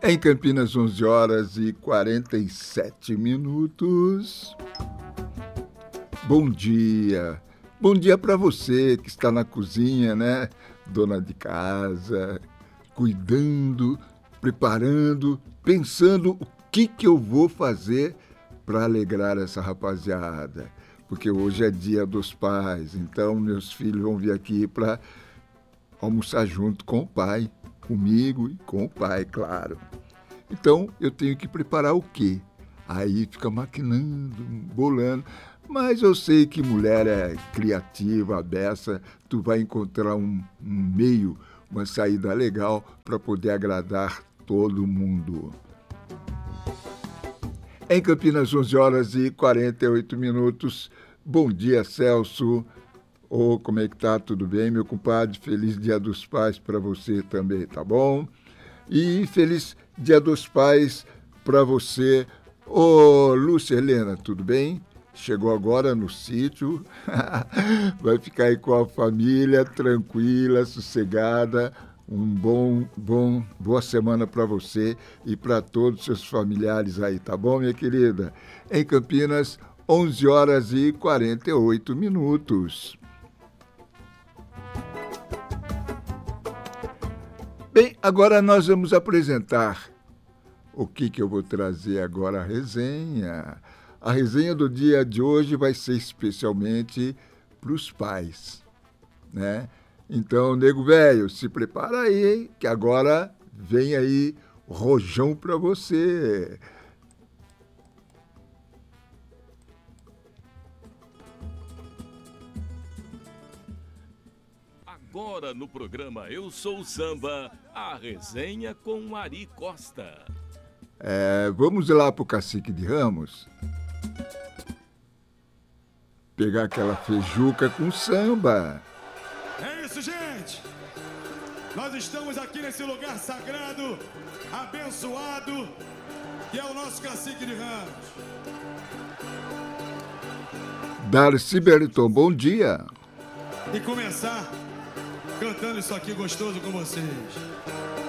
Em Campinas, 11 horas e 47 minutos. Bom dia. Bom dia para você que está na cozinha, né? Dona de casa, cuidando, preparando, pensando o que eu vou fazer para alegrar essa rapaziada. Porque hoje é dia dos pais, então meus filhos vão vir aqui para almoçar junto com o pai, comigo e com o pai, claro. Então, eu tenho que preparar o quê? Aí fica maquinando, bolando. Mas eu sei que mulher é criativa, beça, tu vai encontrar um meio, uma saída legal para poder agradar todo mundo. Em Campinas, 11 horas e 48 minutos. Bom dia, Celso. Como é que tá? Tudo bem, meu compadre? Feliz Dia dos Pais para você também, tá bom? E feliz Dia dos Pais para você. Lúcia Helena, tudo bem? Chegou agora no sítio, vai ficar aí com a família, tranquila, sossegada. Boa semana para você e para todos os seus familiares aí, tá bom, minha querida? Em Campinas, 11 horas e 48 minutos. Bem, agora nós vamos apresentar o que eu vou trazer agora, a resenha. A resenha do dia de hoje vai ser especialmente para os pais, né? Então, nego velho, se prepara aí, hein, que agora vem aí rojão para você. Agora no programa Eu Sou o Samba, a resenha com Ari Costa. Vamos lá pro Cacique de Ramos. Pegar aquela feijuca com samba. É isso, gente! Nós estamos aqui nesse lugar sagrado, abençoado, que é o nosso Cacique de Ramos. Darcy Berton, bom dia. E começar cantando isso aqui gostoso com vocês.